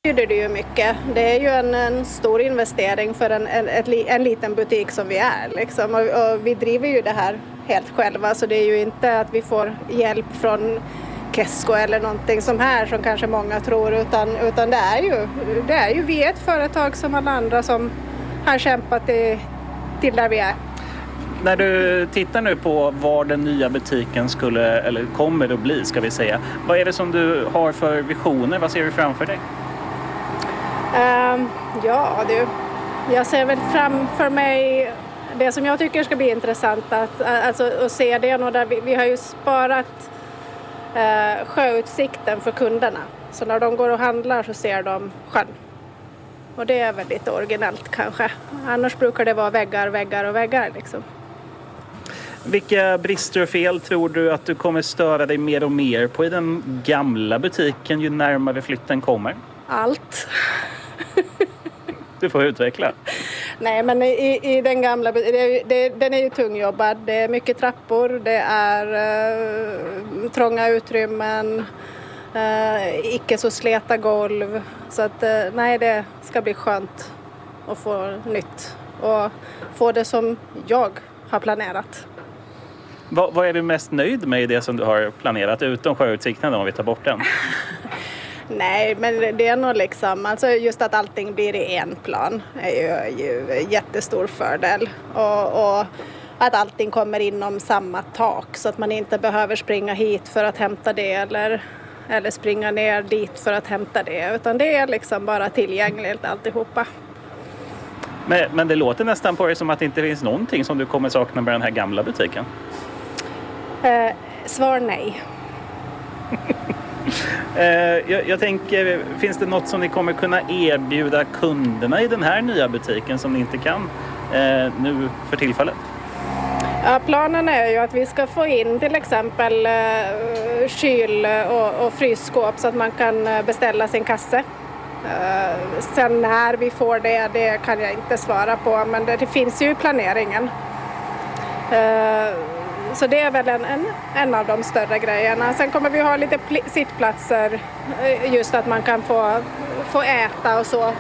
betyder det ju mycket. Det är ju en stor investering för en liten butik som vi är. Liksom. Och vi driver ju det här helt själva, så det är ju inte att vi får hjälp från Kesko eller någonting som här som kanske många tror, utan det är ju vi är ett företag som alla andra som har kämpat till där vi är. När du tittar nu på var den nya butiken kommer att bli, ska vi säga. Vad är det som du har för visioner? Vad ser du framför dig? Jag ser väl framför mig det som jag tycker ska bli intressant att se det. Och där vi har ju sparat sjöutsikten för kunderna. Så när de går och handlar så ser de sjön. Och det är väldigt originellt kanske. Annars brukar det vara väggar liksom. Vilka brister och fel tror du att du kommer störa dig mer och mer på i den gamla butiken ju närmare flytten kommer? Allt. Du får utveckla. Nej, men i den gamla den är ju tungjobbad. Det är mycket trappor, det är trånga utrymmen, icke så släta golv. Så att nej, det ska bli skönt att få nytt och få det som jag har planerat. Vad är du mest nöjd med i det som du har planerat utom sjöutsikten om vi tar bort den? Nej, men det är nog liksom, alltså just att allting blir i en plan är ju jättestor fördel. Och att allting kommer inom samma tak så att man inte behöver springa hit för att hämta det eller springa ner dit för att hämta det. Utan det är liksom bara tillgängligt alltihopa. Men det låter nästan på dig som att det inte finns någonting som du kommer sakna med den här gamla butiken. Svar nej. Jag tänker, finns det något som ni kommer kunna erbjuda kunderna i den här nya butiken som ni inte kan nu för tillfället? Ja, planen är ju att vi ska få in till exempel kyl- och frysskåp så att man kan beställa sin kasse. Sen när vi får det kan jag inte svara på, men det finns ju i planeringen. Så det är väl en av de större grejerna. Sen kommer vi ha lite sittplatser, just att man kan få äta och så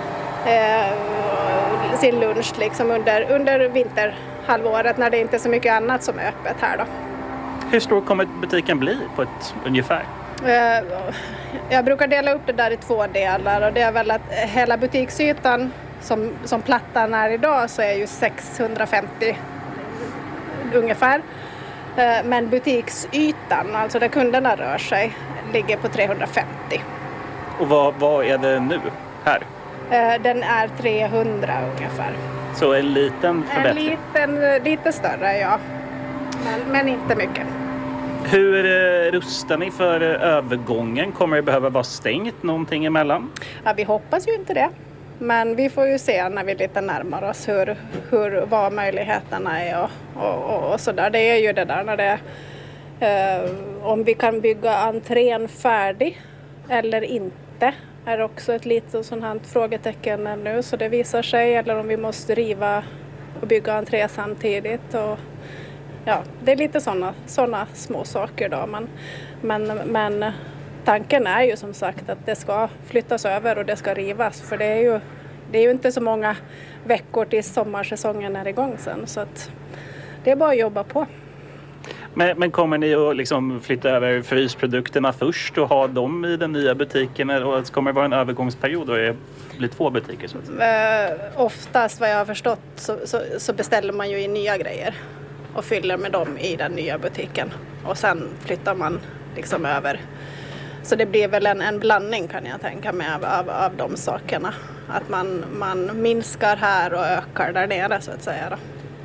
sin lunch liksom under vinterhalvåret när det inte är så mycket annat som är öppet här då. Hur stor kommer butiken bli på ett ungefär? Jag brukar dela upp det där i 2 delar, och det är väl att hela butiksytan som plattan är idag så är ju 650 ungefär. Men butiksytan, alltså där kunderna rör sig, ligger på 350. Och vad är det nu här? Den är 300 ungefär. Så en liten förbättring? Lite större, ja. Men inte mycket. Hur rustar ni för övergången? Kommer det behöva vara stängt någonting emellan? Ja, vi hoppas ju inte det. Men vi får ju se när vi lite närmar oss vad möjligheterna är och sådär. Det är ju det där när det om vi kan bygga entrén färdig eller inte är också ett litet sånt här frågetecken nu, så det visar sig, eller om vi måste riva och bygga entré samtidigt. Och ja, det är lite såna små saker då, men tanken är ju som sagt att det ska flyttas över och det ska rivas, för det är ju inte så många veckor till sommarsäsongen är igång sen, så att det är bara att jobba på. Men kommer ni att liksom flytta över frysprodukterna först och ha dem i den nya butiken, och kommer det vara en övergångsperiod och det blir 2 butiker? Så att oftast vad jag har förstått så beställer man ju in nya grejer och fyller med dem i den nya butiken, och sen flyttar man liksom över. Så det blir väl en blandning, kan jag tänka mig, av de sakerna. Att man minskar här och ökar där nere, så att säga då.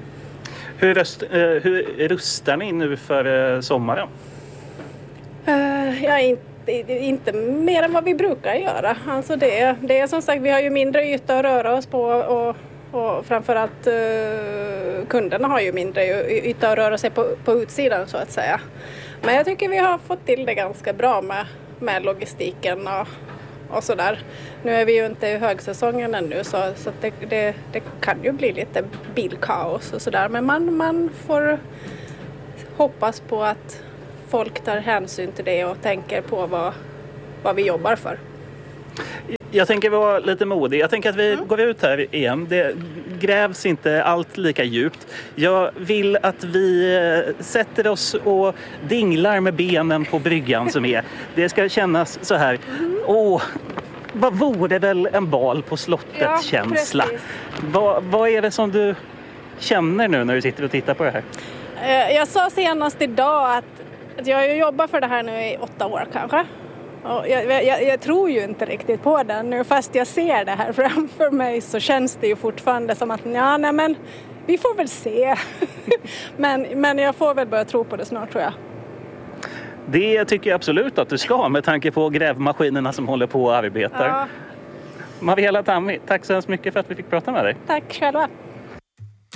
Hur rustar ni nu för sommaren? Inte mer än vad vi brukar göra. Alltså det är som sagt, vi har ju mindre yta att röra oss på, och framförallt kunderna har ju mindre yta att röra sig på utsidan, så att säga. Men jag tycker vi har fått till det ganska bra med logistiken och sådär. Nu är vi ju inte i högsäsongen ännu, så att det kan ju bli lite bilkaos och sådär. Men man får hoppas på att folk tar hänsyn till det och tänker på vad vi jobbar för. Jag tänker vara lite modig. Jag tänker att vi går ut här igen. Det grävs inte allt lika djupt. Jag vill att vi sätter oss och dinglar med benen på bryggan som är. Det ska kännas så här. Vad vore väl en bal på slottet-känsla? Vad är det som du känner nu när du sitter och tittar på det här? Jag sa senast idag att jag har jobbat för det här nu i 8 år kanske. Och jag tror ju inte riktigt på det nu, fast jag ser det här framför mig så känns det ju fortfarande som att men vi får väl se. men jag får väl börja tro på det snart, tror jag. Det tycker jag absolut att du ska, med tanke på grävmaskinerna som håller på och arbetar. Ja. Mariella Tammi, tack så hemskt mycket för att vi fick prata med dig. Tack själva.